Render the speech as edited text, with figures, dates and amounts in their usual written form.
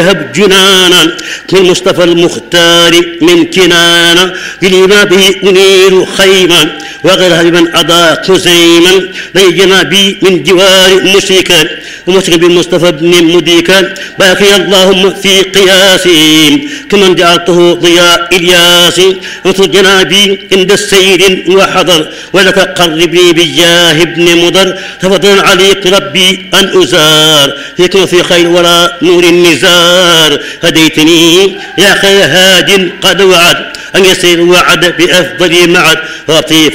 هب جنانا من مصطفى المختار من كنانا لما به أنير خيما وغيرها بمن أضاء خزيما بيجنا بي من جوار مشركا ومشرك بالمصطفى بن مديكا باقي اللهم في قياسهم كمن جعلته ضياء إلياس وانصر جنابي عند السير وحضر ولك قربني بجاه ابن مضر تفضل عليك ربي أن أزار فيكم في خير ولا نور النزار هديتني يا خير هاد قد وعد أن يسير وعد بأفضل معد